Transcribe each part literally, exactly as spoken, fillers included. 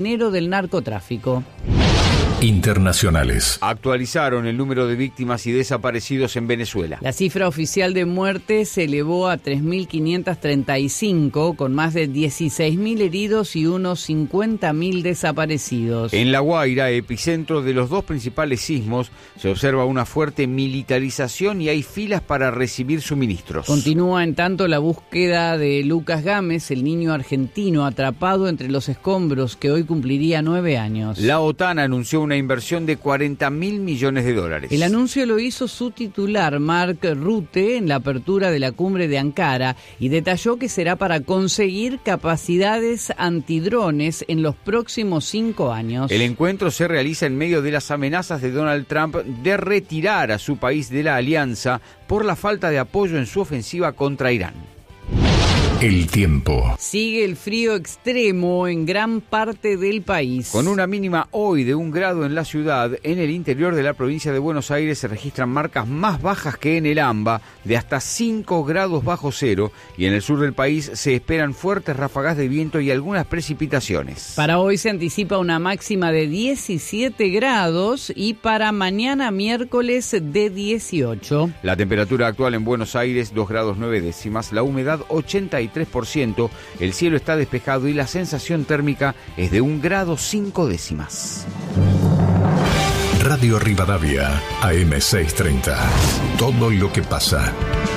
del narcotráfico. Internacionales. Actualizaron el número de víctimas y desaparecidos en Venezuela. La cifra oficial de muertes se elevó a tres mil quinientos treinta y cinco, con más de dieciséis mil heridos y unos cincuenta mil desaparecidos. En La Guaira, epicentro de los dos principales sismos, se observa una fuerte militarización y hay filas para recibir suministros. Continúa en tanto la búsqueda de Lucas Gámez, el niño argentino atrapado entre los escombros, que hoy cumpliría nueve años. La OTAN anunció una inversión de cuarenta mil millones de dólares. El anuncio lo hizo su titular, Mark Rutte, en la apertura de la cumbre de Ankara, y detalló que será para conseguir capacidades antidrones en los próximos cinco años. El encuentro se realiza en medio de las amenazas de Donald Trump de retirar a su país de la alianza por la falta de apoyo en su ofensiva contra Irán. El tiempo. Sigue el frío extremo en gran parte del país. Con una mínima hoy de un grado en la ciudad, en el interior de la provincia de Buenos Aires se registran marcas más bajas que en el AMBA, de hasta cinco grados bajo cero, y en el sur del país se esperan fuertes ráfagas de viento y algunas precipitaciones. Para hoy se anticipa una máxima de diecisiete grados y para mañana miércoles de dieciocho. La temperatura actual en Buenos Aires, dos grados nueve décimas, la humedad ochenta y tres por ciento, el cielo está despejado y la sensación térmica es de un grado cinco décimas. Radio Rivadavia, A M seiscientos treinta. Todo lo que pasa.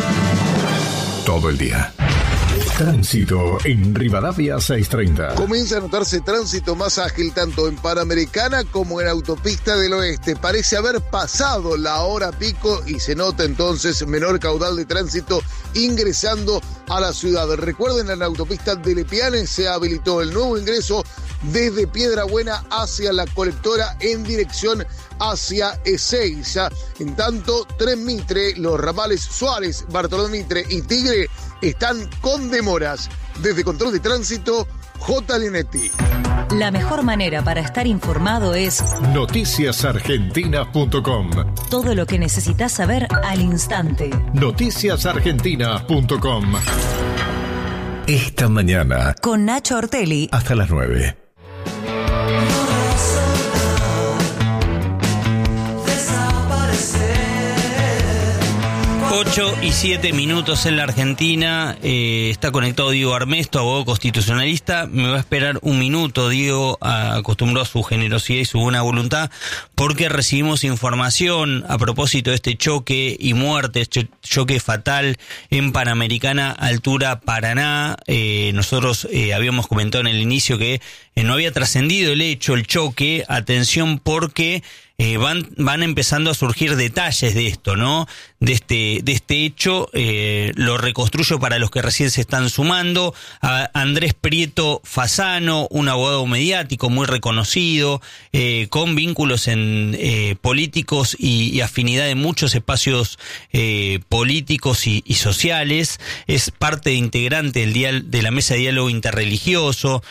Todo el día. Tránsito en Rivadavia seiscientos treinta. Comienza a notarse tránsito más ágil tanto en Panamericana como en Autopista del Oeste. Parece haber pasado la hora pico y se nota entonces menor caudal de tránsito ingresando a la ciudad. Recuerden, en la Autopista de Lepiane se habilitó el nuevo ingreso desde Piedrabuena hacia la colectora en dirección hacia Ezeiza. En tanto, Tren Mitre, los ramales Suárez, Bartolomé Mitre y Tigre están con demoras. Desde Control de Tránsito, J. Linetti. La mejor manera para estar informado es noticias argentinas punto com. Todo lo que necesitas saber al instante. noticias argentinas punto com. Esta mañana con Nacho Ortelli hasta las nueve. ocho y siete minutos en la Argentina. Eh, está conectado Diego Armesto, abogado constitucionalista. Me va a esperar un minuto. Diego acostumbró a su generosidad y su buena voluntad, porque recibimos información a propósito de este choque y muerte, este choque fatal en Panamericana, altura Paraná. Eh, nosotros eh, habíamos comentado en el inicio que eh, no había trascendido el hecho, el choque. Atención, porque Eh, van van empezando a surgir detalles de esto, ¿no? De este de este hecho. Eh, lo reconstruyo para los que recién se están sumando. A Andrés Prieto Fasano, un abogado mediático muy reconocido, eh, con vínculos en eh, políticos y, y afinidad en muchos espacios eh, políticos y, y sociales. Es parte integrante del dial, de la mesa de diálogo interreligioso.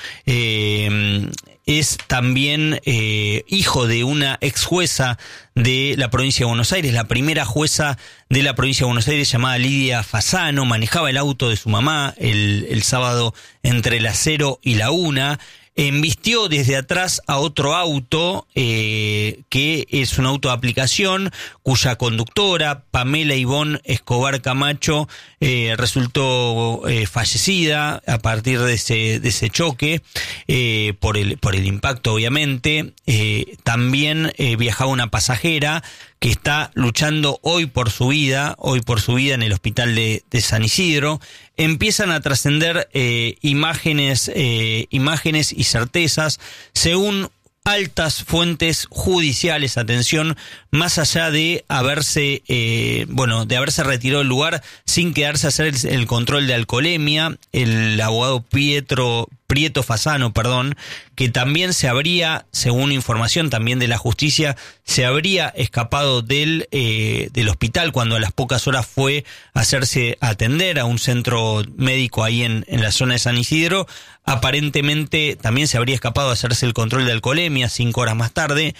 Eh, Es también eh, hijo de una ex jueza de la provincia de Buenos Aires, la primera jueza de la provincia de Buenos Aires, llamada Lidia Fasano. Manejaba el auto de su mamá el, el sábado entre las cero y la una. Embistió desde atrás a otro auto, eh, que es un auto de aplicación, cuya conductora, Pamela Ivonne Escobar Camacho, eh, resultó eh, fallecida a partir de ese, de ese choque, eh, por el, por el impacto, obviamente. Eh, también eh, viajaba una pasajera que está luchando hoy por su vida, hoy por su vida en el hospital de, de San Isidro. Empiezan a trascender eh, imágenes, eh, imágenes y certezas, según altas fuentes judiciales. Atención, más allá de haberse, eh, bueno, de haberse retirado del lugar sin quedarse a hacer el, el control de alcoholemia, el abogado Pietro Prieto Fasano, perdón, que también se habría, según información también de la justicia, se habría escapado del eh, del hospital cuando a las pocas horas fue a hacerse atender a un centro médico ahí en, en la zona de San Isidro. Aparentemente también se habría escapado a hacerse el control de alcoholemia cinco horas más tarde,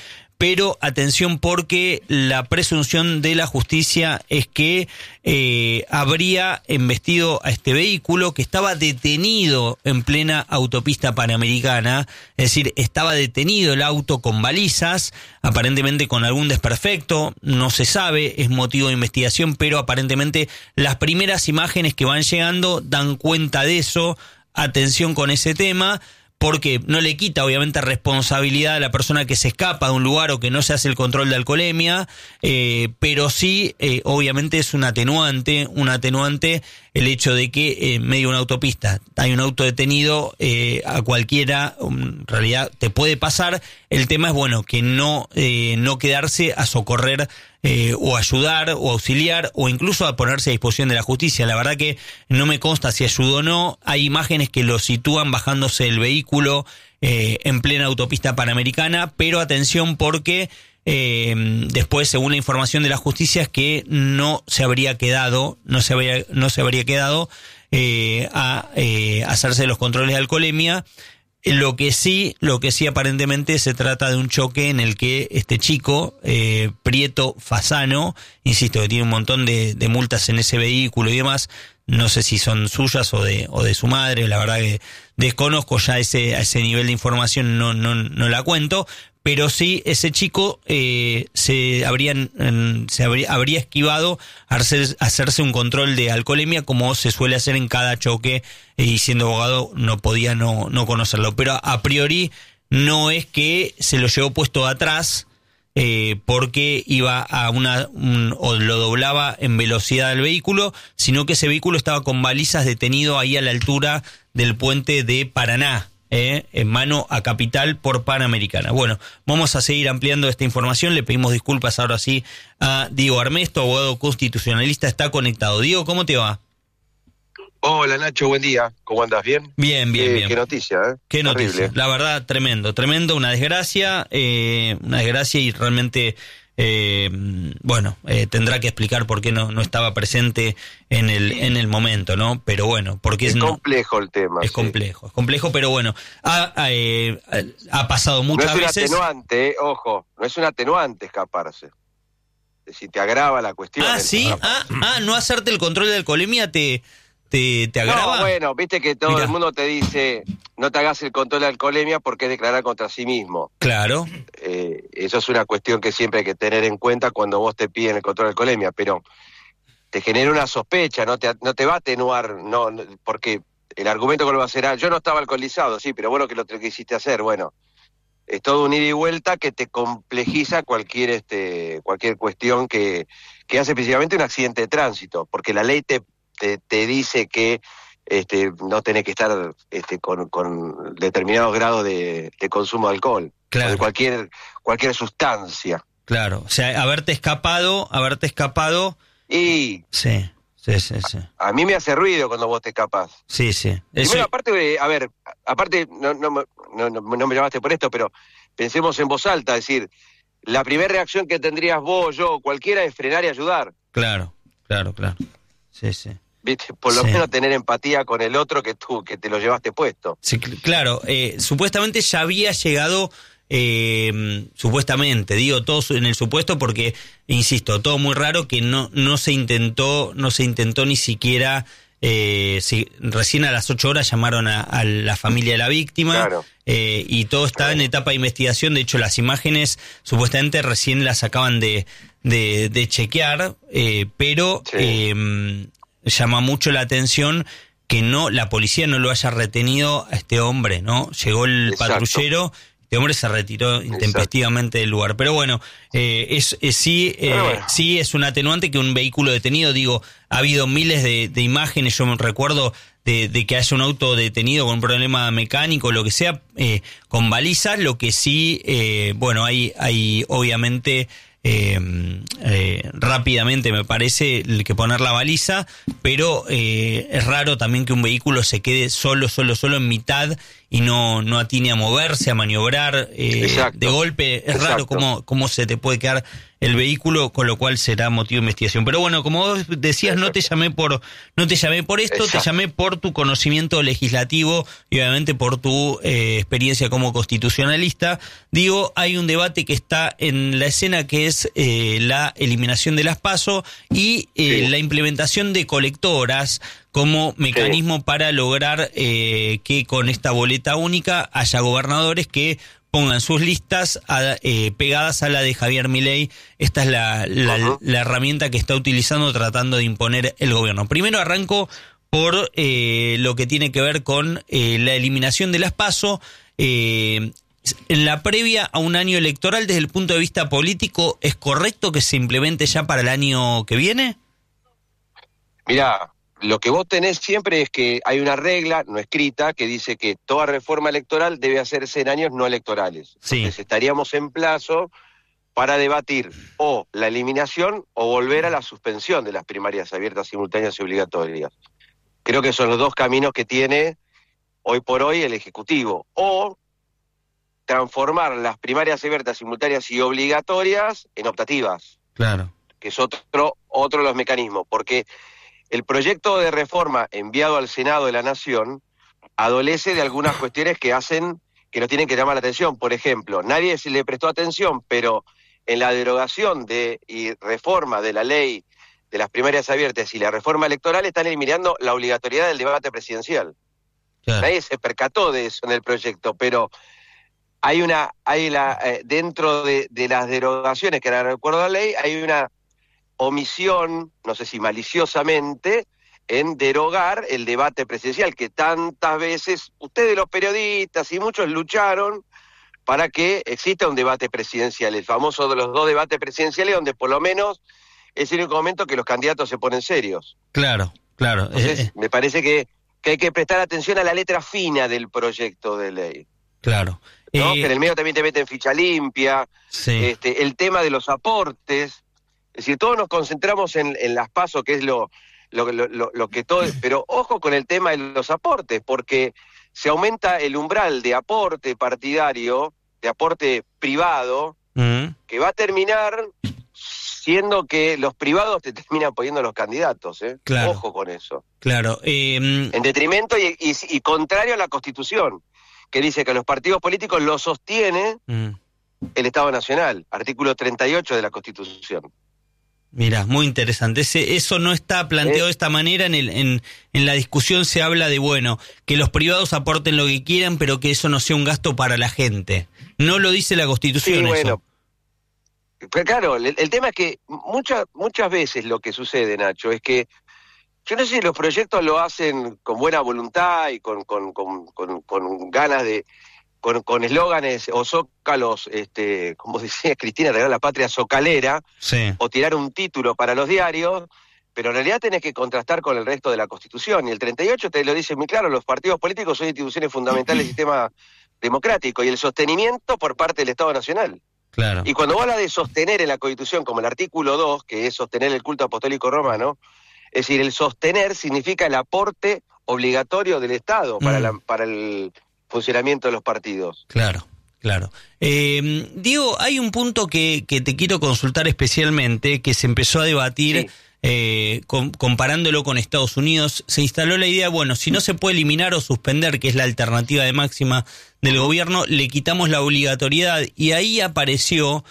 pero atención porque la presunción de la justicia es que eh, habría embestido a este vehículo que estaba detenido en plena autopista panamericana, es decir, estaba detenido el auto con balizas, aparentemente con algún desperfecto, no se sabe, es motivo de investigación, pero aparentemente las primeras imágenes que van llegando dan cuenta de eso. Atención con ese tema, porque no le quita obviamente responsabilidad a la persona que se escapa de un lugar o que no se hace el control de alcoholemia, eh, pero sí eh, obviamente es un atenuante, un atenuante el hecho de que eh, en medio de una autopista hay un auto detenido, eh, a cualquiera en realidad te puede pasar. El tema es bueno que no, eh, no quedarse a socorrer Eh, o ayudar, o auxiliar, o incluso a ponerse a disposición de la justicia. La verdad que no me consta si ayudó o no. Hay imágenes que lo sitúan bajándose el vehículo eh, en plena autopista panamericana, pero atención porque eh, después, según la información de la justicia, es que no se habría quedado, no se habría, no se habría quedado eh, a eh, hacerse los controles de alcoholemia. Lo que sí, lo que sí aparentemente se trata de un choque en el que este chico, eh, Prieto Fasano, insisto que tiene un montón de, de multas en ese vehículo y demás, no sé si son suyas o de, o de su madre, la verdad que desconozco ya ese, a ese nivel de información, no, no, no la cuento, pero sí ese chico eh, se habrían se habría, habría esquivado a hacer, hacerse un control de alcoholemia como se suele hacer en cada choque, y siendo abogado no podía no, no conocerlo, pero a priori no es que se lo llevó puesto atrás eh, porque iba a una un, o lo doblaba en velocidad del vehículo, sino que ese vehículo estaba con balizas detenido ahí a la altura del puente de Paraná. Eh, en mano a Capital por Panamericana. Bueno, vamos a seguir ampliando esta información. Le pedimos disculpas ahora sí a Diego Armesto, abogado constitucionalista, está conectado. Diego, ¿cómo te va? Hola Nacho, buen día. ¿Cómo andas? ¿Bien? Bien, bien, eh, bien. Qué noticia, ¿eh? Qué Terrible. noticia. La verdad, tremendo, tremendo, una desgracia, eh, una desgracia y realmente... Eh, bueno, eh, tendrá que explicar por qué no, no estaba presente en el en el momento, ¿no? Pero bueno, porque es es complejo el tema. Es sí. complejo, es complejo, pero bueno, ha, ha, eh, ha pasado muchas veces. No es veces. un atenuante, eh, ojo, no es un atenuante escaparse. Si te agrava la cuestión. Ah, sí, ah, ah, no hacerte el control de alcoholemia te te, te agrava. No, bueno, viste que todo Mirá. el mundo te dice, no te hagas el control de alcoholemia porque es declarar contra sí mismo. Claro. Eh, eso es una cuestión que siempre hay que tener en cuenta cuando vos te piden el control de alcoholemia, pero te genera una sospecha, no te, no te va a atenuar, no, no, porque el argumento que lo va a hacer, ah, yo no estaba alcoholizado, sí, pero bueno que lo que quisiste hacer, bueno, es todo un ida y vuelta que te complejiza cualquier este cualquier cuestión que, que hace precisamente un accidente de tránsito, porque la ley te, te, te dice que este no tenés que estar este con, con determinados grados de, de consumo de alcohol, claro. o de cualquier cualquier sustancia. Claro, o sea, haberte escapado, haberte escapado. Y sí, sí, sí, sí. A mí me hace ruido cuando vos te escapás. Sí, sí. Eso... Primero, aparte, a ver, aparte, no, no, no, no, no me llamaste por esto, pero pensemos en voz alta, es decir, la primera reacción que tendrías vos, yo, cualquiera, es frenar y ayudar. Claro, claro, claro. Sí, sí. ¿Viste? Por lo sí. menos tener empatía con el otro que tú, que te lo llevaste puesto. Sí, claro. Eh, supuestamente ya había llegado... Eh, supuestamente, digo todo en el supuesto porque, insisto, todo muy raro que no no se intentó, no se intentó ni siquiera, eh, si, recién a las ocho horas llamaron a, a la familia de la víctima, claro. eh, y todo está claro. en etapa de investigación. De hecho, las imágenes supuestamente recién las acaban de, de, de chequear, eh, pero sí. eh, llama mucho la atención que no la policía no lo haya retenido a este hombre, ¿no? Llegó el Exacto. patrullero. Este hombre se retiró intempestivamente del lugar. Pero bueno, eh, es, es sí, eh, bueno. sí es un atenuante que un vehículo detenido, digo, ha habido miles de, de imágenes, yo me recuerdo de, de que haya un auto detenido con un problema mecánico, lo que sea, eh, con balizas, lo que sí, eh, bueno, hay, hay obviamente... Eh, eh, rápidamente, me parece, que poner la baliza, pero eh, es raro también que un vehículo se quede solo, solo, solo en mitad y no, no atine a moverse, a maniobrar eh, de golpe. Es Exacto. raro cómo, cómo se te puede quedar el vehículo, con lo cual será motivo de investigación. Pero bueno, como vos decías, no te llamé por no te llamé por esto, Exacto. te llamé por tu conocimiento legislativo y obviamente por tu eh, experiencia como constitucionalista. Digo, hay un debate que está en la escena, que es eh, la eliminación de las PASO y eh, sí. la implementación de colectoras como mecanismo sí. para lograr eh, que con esta boleta única haya gobernadores que pongan sus listas a, eh, pegadas a la de Javier Milei. Esta es la, la, uh-huh. la herramienta que está utilizando tratando de imponer el gobierno. Primero arranco por eh, lo que tiene que ver con eh, la eliminación de las PASO. Eh, en la previa a un año electoral, desde el punto de vista político, ¿es correcto que se implemente ya para el año que viene? Mirá, lo que vos tenés siempre es que hay una regla no escrita que dice que toda reforma electoral debe hacerse en años no electorales. Sí. Entonces estaríamos en plazo para debatir o la eliminación o volver a la suspensión de las primarias abiertas, simultáneas y obligatorias. Creo que son los dos caminos que tiene hoy por hoy el Ejecutivo. O transformar las primarias abiertas, simultáneas y obligatorias en optativas. Claro. Que es otro, otro de los mecanismos, porque el proyecto de reforma enviado al Senado de la Nación adolece de algunas cuestiones que hacen, que nos tienen que llamar la atención. Por ejemplo, nadie se le prestó atención, pero en la derogación de y reforma de la ley de las primarias abiertas y la reforma electoral están eliminando la obligatoriedad del debate presidencial. Claro. Nadie se percató de eso en el proyecto, pero hay una, hay la, eh, dentro de, de las derogaciones que eran de acuerdo a la ley, hay una omisión, no sé si maliciosamente, en derogar el debate presidencial, que tantas veces ustedes los periodistas y muchos lucharon para que exista un debate presidencial, el famoso de los dos debates presidenciales, donde por lo menos es el único momento que los candidatos se ponen serios. Claro, claro. Entonces, eh, eh. me parece que, que hay que prestar atención a la letra fina del proyecto de ley. Claro. ¿No? Eh, que en el medio también te meten ficha limpia, sí. este, el tema de los aportes. Es decir, todos nos concentramos en, en las PASO, que es lo, lo, lo, lo que todo... Pero ojo con el tema de los aportes, porque se aumenta el umbral de aporte partidario, de aporte privado, mm. que va a terminar siendo que los privados te terminan poniendo los candidatos. ¿eh? Claro. Ojo con eso. Claro. Eh, en detrimento y, y, y contrario a la Constitución, que dice que los partidos políticos lo sostiene mm. el Estado Nacional, artículo treinta y ocho de la Constitución. Mira, muy interesante. Ese, eso no está planteado ¿Eh? de esta manera. En, el, en, en la discusión se habla de, bueno, que los privados aporten lo que quieran, pero que eso no sea un gasto para la gente. No lo dice la Constitución. Sí, bueno. Eso. Pero claro, el, el tema es que muchas muchas veces lo que sucede, Nacho, es que yo no sé si los proyectos lo hacen con buena voluntad y con, con, con, con, con ganas de... con eslóganes o zócalos, este, como decía Cristina, regalar la patria zocalera, sí. o tirar un título para los diarios, pero en realidad tenés que contrastar con el resto de la Constitución. Y el treinta y ocho te lo dice muy claro, los partidos políticos son instituciones fundamentales del sistema democrático, y el sostenimiento por parte del Estado Nacional. Claro. Y cuando vos hablas de sostener en la Constitución, como el artículo dos, que es sostener el culto apostólico romano, es decir, el sostener significa el aporte obligatorio del Estado para, mm. la, para el... funcionamiento de los partidos. Claro, claro. Eh, Diego, hay un punto que, que te quiero consultar especialmente, que se empezó a debatir, sí. eh, com, comparándolo con Estados Unidos. Se instaló la idea, bueno, si no se puede eliminar o suspender, que es la alternativa de máxima del gobierno, le quitamos la obligatoriedad, y ahí apareció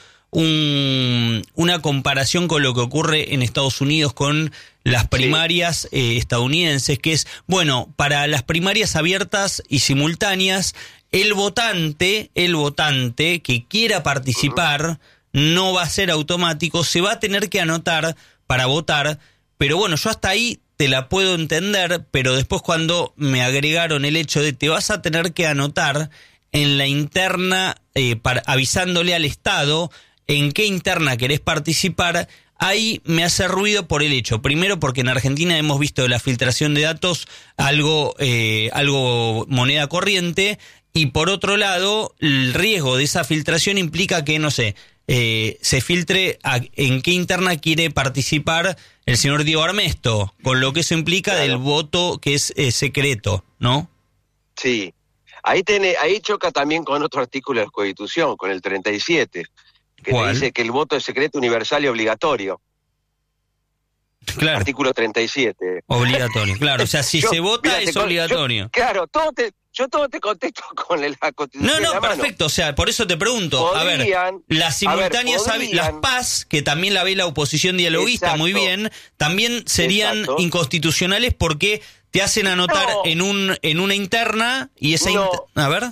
un, una comparación con lo que ocurre en Estados Unidos con las primarias sí. eh, estadounidenses, que es, bueno, para las primarias abiertas y simultáneas, el votante, el votante que quiera participar no va a ser automático, se va a tener que anotar para votar, pero bueno, yo hasta ahí te la puedo entender, pero después cuando me agregaron el hecho de te vas a tener que anotar en la interna, eh, para, avisándole al Estado en qué interna querés participar, ahí me hace ruido por el hecho. Primero, porque en Argentina hemos visto la filtración de datos algo, eh, algo moneda corriente, y por otro lado, el riesgo de esa filtración implica que, no sé, eh, se filtre a, en qué interna quiere participar el señor Diego Armesto, con lo que eso implica claro. del voto que es eh, secreto, ¿no? Sí, ahí, tiene, ahí choca también con otro artículo de la Constitución, con el treinta y siete, que te dice que el voto es secreto, universal y obligatorio. Claro. Artículo treinta y siete. Obligatorio, claro, o sea, si yo, se vota mira, es te, obligatorio. Yo, claro, todo te, yo todo te contesto con la Constitución. No, no, perfecto, mano. O sea, por eso te pregunto, podrían, a ver, las simultáneas, a ver, las P A S, que también la ve la oposición dialoguista exacto. muy bien, también serían exacto. inconstitucionales porque te hacen anotar no. en un en una interna y esa... No. Inter... A ver...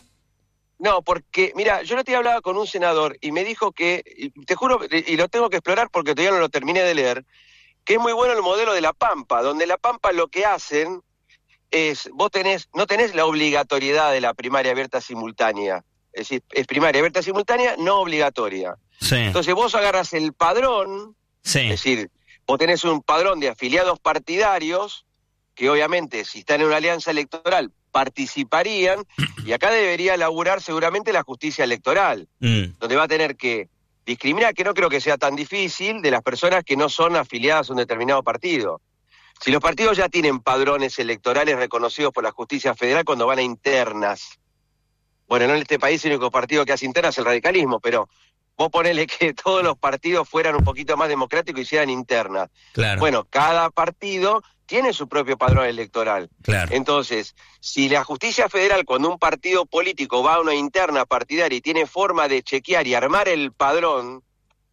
No, porque, mira, yo no te hablaba con un senador y me dijo que, y te juro, y lo tengo que explorar porque todavía no lo terminé de leer, que es muy bueno el modelo de La Pampa, donde La Pampa lo que hacen es, vos tenés, no tenés la obligatoriedad de la primaria abierta simultánea, es decir, es primaria abierta simultánea, no obligatoria. Sí. Entonces vos agarras el padrón, sí. es decir, vos tenés un padrón de afiliados partidarios, que obviamente si están en una alianza electoral participarían, y acá debería laburar seguramente la justicia electoral, mm. donde va a tener que discriminar, que no creo que sea tan difícil, de las personas que no son afiliadas a un determinado partido. Si los partidos ya tienen padrones electorales reconocidos por la justicia federal cuando van a internas, bueno, no en este país el único partido que hace internas es el radicalismo, pero vos ponele que todos los partidos fueran un poquito más democráticos y hicieran internas. Claro. Bueno, cada partido tiene su propio padrón electoral. Claro. Entonces, si la justicia federal, cuando un partido político va a una interna partidaria y tiene forma de chequear y armar el padrón,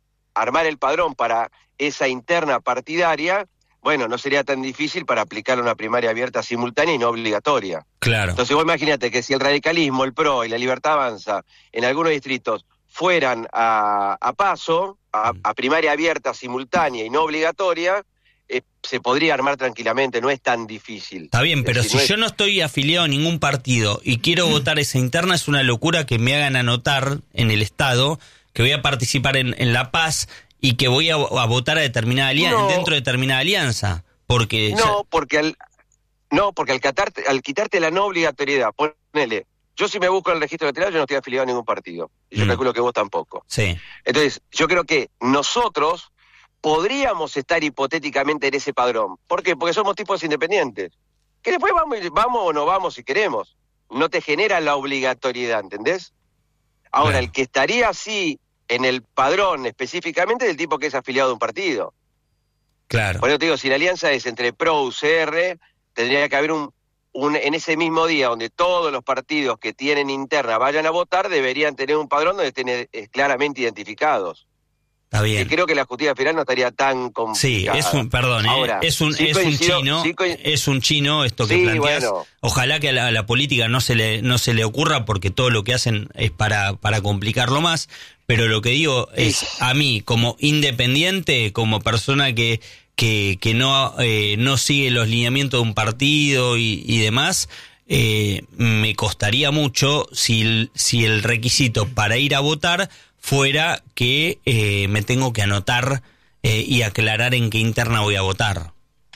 armar el padrón para esa interna partidaria, bueno, no sería tan difícil para aplicar una primaria abierta simultánea y no obligatoria. Claro. Entonces vos imagínate que si el radicalismo, el PRO y la Libertad Avanza en algunos distritos fueran a, a paso, a, a primaria abierta simultánea y no obligatoria, Eh, se podría armar tranquilamente, no es tan difícil. Está bien, pero decir, si no es... yo no estoy afiliado a ningún partido y quiero votar esa interna, es una locura que me hagan anotar en el Estado que voy a participar en, en La Paz y que voy a, a votar a determinada alianza, no, dentro de determinada alianza. Porque no, ya... porque al, no, porque al, catarte, al quitarte la no obligatoriedad, ponele, yo si me busco en el registro electoral, yo no estoy afiliado a ningún partido. Y yo mm. calculo que vos tampoco. Sí. Entonces, yo creo que nosotros podríamos estar hipotéticamente en ese padrón. ¿Por qué? Porque somos tipos independientes. Que después vamos, vamos o no vamos si queremos. No te genera la obligatoriedad, ¿entendés? Ahora, claro. el que estaría así en el padrón específicamente es el tipo que es afiliado a un partido. Claro. Por eso te digo, si la alianza es entre PRO y U C R, tendría que haber un, un, en ese mismo día donde todos los partidos que tienen interna vayan a votar, deberían tener un padrón donde estén eh, claramente identificados. Está bien. Y creo que la justicia federal no estaría tan complicada. Sí, es un, perdón, Ahora, eh, es un, sí es coincido, un chino, sí coincido. es un chino esto que sí, planteas. Bueno. Ojalá que a la, a la política no se le, no se le ocurra porque todo lo que hacen es para, para complicarlo más. Pero lo que digo sí. es, a mí, como independiente, como persona que, que, que no, eh, no sigue los lineamientos de un partido y, y demás, eh, me costaría mucho si, si el requisito para ir a votar fuera que eh, me tengo que anotar eh, y aclarar en qué interna voy a votar.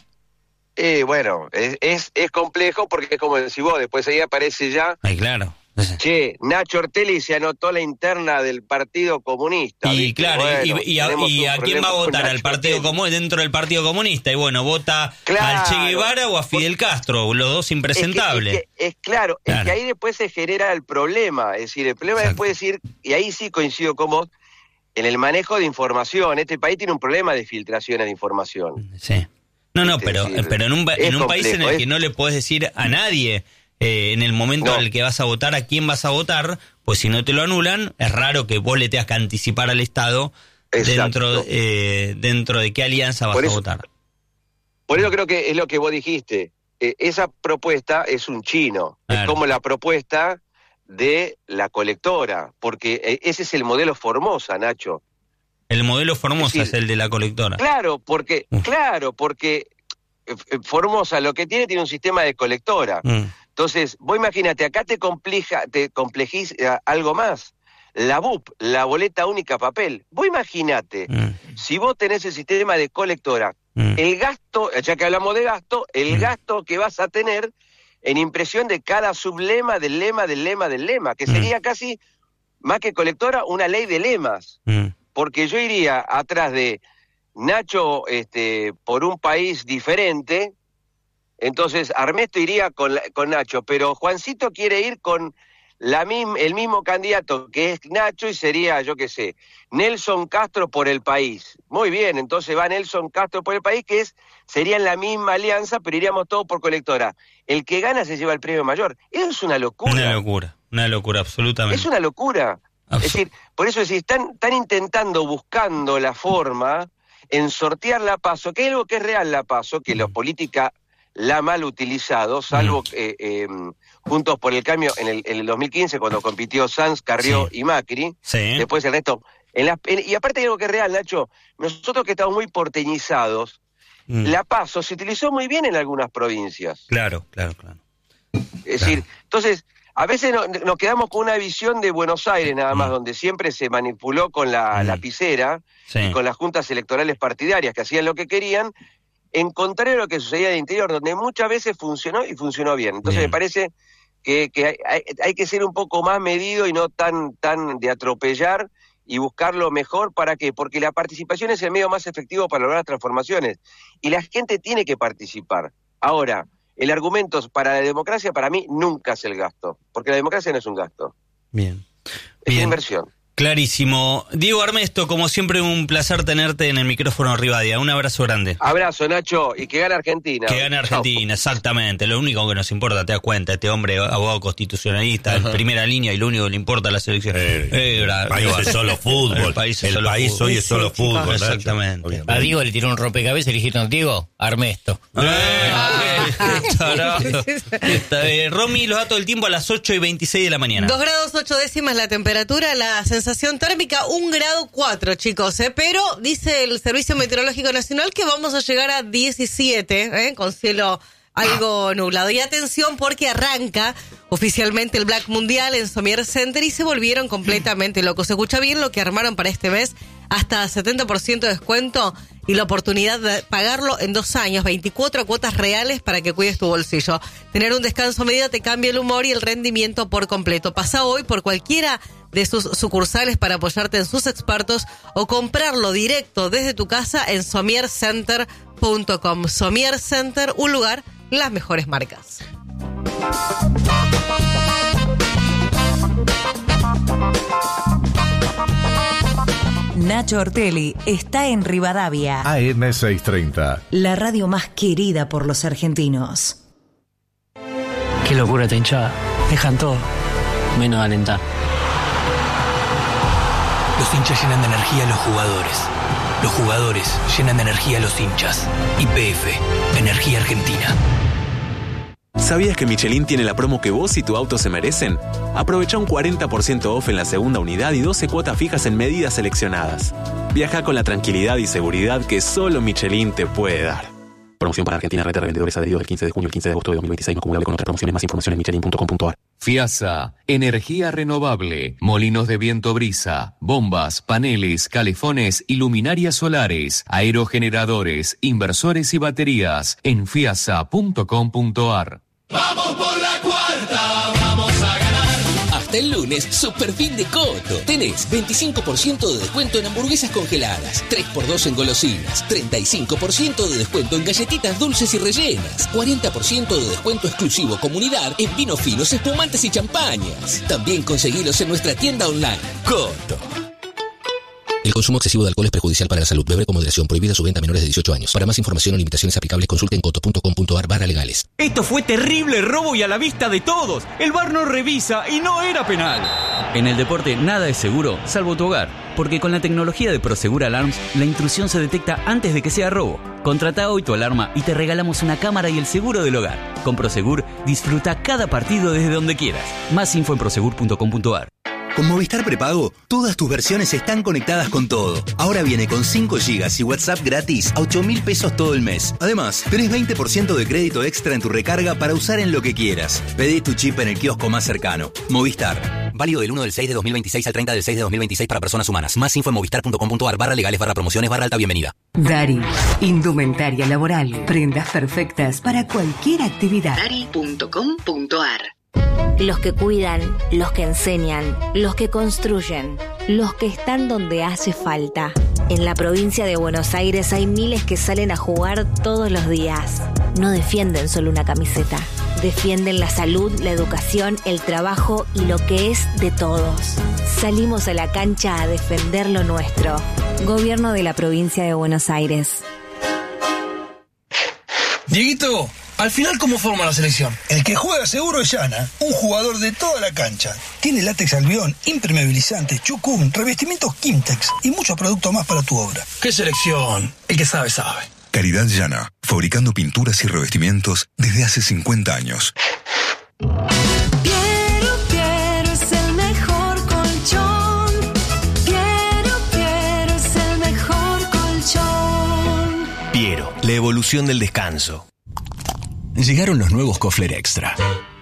Eh, bueno, es, es, es complejo porque es como decís vos, después ahí aparece ya... Ay, claro. Che, Nacho Ortelli se anotó la interna del Partido Comunista. Y ¿viste? claro, bueno, y, y, a, y a quién va a votar, al Partido Común dentro del Partido Comunista. Y bueno, vota claro, al Che Guevara o a Fidel Castro, los dos impresentables. Es, que, es, que, es claro, claro, es que ahí después se genera el problema. Es decir, el problema Exacto. después decir, y ahí sí coincido con vos, en el manejo de información. Este país tiene un problema de filtraciones de información. Sí. No, no, pero, decir, pero en un, en un país en el que no le podés decir a nadie... Eh, en el momento no. en el que vas a votar a quién vas a votar, pues si no te lo anulan, es raro que vos le tengas que anticipar al Estado dentro, eh, dentro de qué alianza vas por eso, a votar. Por eso creo que es lo que vos dijiste. Eh, esa propuesta es un chino, claro. es como la propuesta de la colectora, porque eh, ese es el modelo Formosa, Nacho. El modelo Formosa es, decir, es el de la colectora. Claro, porque, Uf. claro, porque eh, Formosa lo que tiene tiene un sistema de colectora. Mm. Entonces, vos imagínate, acá te compleja, te complejiza algo más. La B U P, la boleta única papel. Vos imagínate, mm. si vos tenés el sistema de colectora, mm. el gasto, ya que hablamos de gasto, el mm. gasto que vas a tener en impresión de cada sublema, del lema, del lema, del lema, que sería mm. casi, más que colectora, una ley de lemas. Mm. porque yo iría atrás de Nacho este, por un país diferente, entonces Armesto iría con, la, con Nacho, pero Juancito quiere ir con la misma, el mismo candidato que es Nacho y sería, yo qué sé, Nelson Castro por el país. Muy bien, entonces va Nelson Castro por el país, que es serían la misma alianza, pero iríamos todos por colectora. El que gana se lleva el premio mayor. Eso es una locura. Una locura, una locura, absolutamente. Es una locura. Absol- es decir, por eso decir, están, están intentando, buscando la forma en sortear la PASO, que es algo que es real la PASO, que la política la ha mal utilizado, salvo mm. eh, eh, Juntos por el Cambio en el, en el dos mil quince, cuando compitió Sanz, Carrió sí. y Macri. Sí. Después el resto. En la, en, y aparte hay algo que es real, Nacho, nosotros que estamos muy porteñizados, mm. la PASO se utilizó muy bien en algunas provincias. Claro, claro, claro. Es claro. decir, entonces, a veces no, nos quedamos con una visión de Buenos Aires nada más, mm. donde siempre se manipuló con la mm. lapicera sí. y con las juntas electorales partidarias que hacían lo que querían, en contrario a lo que sucedía en el interior, donde muchas veces funcionó y funcionó bien. Entonces bien. me parece que, que hay, hay, hay que ser un poco más medido y no tan, tan de atropellar y buscar lo mejor. ¿Para qué? Porque la participación es el medio más efectivo para lograr las transformaciones. Y la gente tiene que participar. Ahora, el argumento para la democracia, para mí, nunca es el gasto. Porque la democracia no es un gasto. Bien. Es Bien. una inversión. Clarísimo. Diego Armesto, como siempre, un placer tenerte en el micrófono Rivadia. Un abrazo grande. Abrazo, Nacho, y que gane Argentina. Que gane Argentina, Chau. Exactamente. Lo único que nos importa, te das cuenta, este hombre abogado constitucionalista, en primera línea, y lo único que le importa es la selección. Eh, eh, el país es solo fútbol. El país, el solo país fútbol. Hoy es solo sí, fútbol. Exactamente. A Diego le tiró un rompecabezas y le dijeron, Diego, Armesto. Eh, Romy, los datos del tiempo a las ocho y veintiséis de la mañana. Dos grados ocho décimas la temperatura, la sensación térmica un grado cuatro, chicos, ¿eh? Pero dice el Servicio Meteorológico Nacional que vamos a llegar a diecisiete, ¿eh? Con cielo algo nublado. Y atención porque arranca oficialmente el Black Mundial en Somier Center y se volvieron completamente locos. ¿Se escucha bien lo que armaron para este mes? Hasta setenta por ciento de descuento y la oportunidad de pagarlo en dos años, veinticuatro cuotas reales para que cuides tu bolsillo. Tener un descanso a medida te cambia el humor y el rendimiento por completo. Pasa hoy por cualquiera de sus sucursales para apoyarte en sus expertos o comprarlo directo desde tu casa en somier center punto com. Somier Center, un lugar, las mejores marcas. Nacho Ortelli está en Rivadavia. A M seiscientos treinta. La radio más querida por los argentinos. Qué locura esta hinchada. Dejan todo, menos alentar. Los hinchas llenan de energía a los jugadores. Los jugadores llenan de energía a los hinchas. Y P F, Energía Argentina. ¿Sabías que Michelin tiene la promo que vos y tu auto se merecen? Aprovecha un cuarenta por ciento off en la segunda unidad y doce cuotas fijas en medidas seleccionadas. Viaja con la tranquilidad y seguridad que solo Michelin te puede dar. Promoción para Argentina, red de revendedores adheridos del quince de junio al quince de agosto de dos mil veintiséis, no acumulable con otras promociones. Más información en michelin punto com punto a r. FIASA, energía renovable, molinos de viento brisa, bombas, paneles, calefones y luminarias solares, aerogeneradores, inversores y baterías en fiasa punto com punto a r. ¡Vamos por la cuarta! ¡Vamos a ganar! Hasta el lunes, super fin de Coto. Tenés veinticinco por ciento de descuento en hamburguesas congeladas, tres por dos en golosinas, treinta y cinco por ciento de descuento en galletitas dulces y rellenas, cuarenta por ciento de descuento exclusivo comunidad en vinos finos, espumantes y champañas. También conseguilos en nuestra tienda online. Coto. El consumo excesivo de alcohol es perjudicial para la salud. Beber con moderación. Prohibida su venta a menores de dieciocho años. Para más información o limitaciones aplicables, consulte en coto punto com punto a r barra legales. Esto fue terrible robo y a la vista de todos. El V A R no revisa y no era penal. En el deporte nada es seguro, salvo tu hogar. Porque con la tecnología de Prosegur Alarms, la intrusión se detecta antes de que sea robo. Contrata hoy tu alarma y te regalamos una cámara y el seguro del hogar. Con Prosegur, disfruta cada partido desde donde quieras. Más info en prosegur punto com punto a r. Con Movistar Prepago, todas tus versiones están conectadas con todo. Ahora viene con cinco gigas y WhatsApp gratis a ocho mil pesos todo el mes. Además, tenés veinte por ciento de crédito extra en tu recarga para usar en lo que quieras. Pedí tu chip en el kiosco más cercano. Movistar. Válido del uno del seis de dos mil veintiséis al treinta del seis de dos mil veintiséis para personas humanas. Más info en movistar punto com punto a r barra legales barra promociones barra alta bienvenida. Dari. Indumentaria laboral. Prendas perfectas para cualquier actividad. Dari punto com punto a r. Los que cuidan, los que enseñan, los que construyen. los que están donde hace falta. En la provincia de Buenos Aires hay miles que salen a jugar todos los días. No defienden solo una camiseta. Defienden la salud, la educación, el trabajo y lo que es de todos. Salimos a la cancha a defender lo nuestro. Gobierno de la provincia de Buenos Aires. Dieguito, al final, ¿cómo forma la selección? El que juega seguro es Yana, un jugador de toda la cancha. Tiene látex albión, impermeabilizantes, chucún, revestimientos Kimtex y muchos productos más para tu obra. ¿Qué selección? El que sabe, sabe. Caridad Yana, fabricando pinturas y revestimientos desde hace cincuenta años. Piero, Piero es el mejor colchón. Piero, Piero es el mejor colchón. Piero, la evolución del descanso. Llegaron los nuevos Kofler Extra.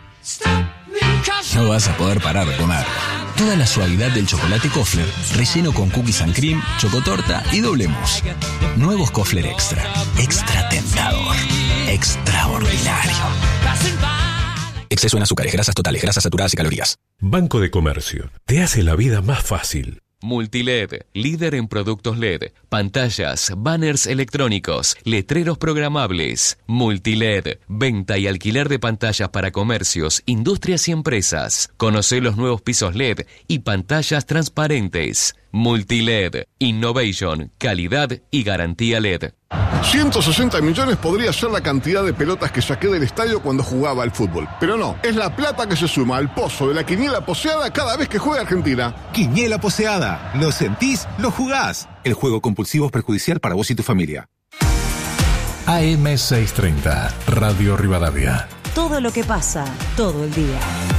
No vas a poder parar de comer. Toda la suavidad del chocolate Kofler, relleno con cookies and cream, chocotorta y doble mousse. Nuevos Kofler Extra. Extra tentador. Extraordinario. Exceso en azúcares, grasas totales, grasas saturadas y calorías. Banco de Comercio. Te hace la vida más fácil. Multiled, líder en productos L E D, pantallas, banners electrónicos, letreros programables. Multiled, venta y alquiler de pantallas para comercios, industrias y empresas. Conoce los nuevos pisos L E D y pantallas transparentes. Multiled, innovation, calidad y garantía L E D. ciento sesenta millones podría ser la cantidad de pelotas que saqué del estadio cuando jugaba al fútbol. Pero no, es la plata que se suma al pozo de la quiniela poseada cada vez que juega Argentina. Quiniela poseada. Lo sentís, lo jugás. El juego compulsivo es perjudicial para vos y tu familia. A M seiscientos treinta, Radio Rivadavia. Todo lo que pasa, todo el día.